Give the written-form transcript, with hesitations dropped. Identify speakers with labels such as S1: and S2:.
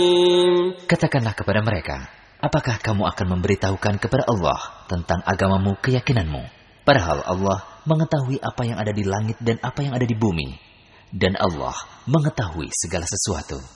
S1: Katakanlah kepada mereka, apakah kamu akan memberitahukan kepada Allah tentang agamamu, keyakinanmu? Padahal Allah mengetahui apa yang ada di langit dan apa yang ada di bumi. Dan Allah mengetahui segala sesuatu.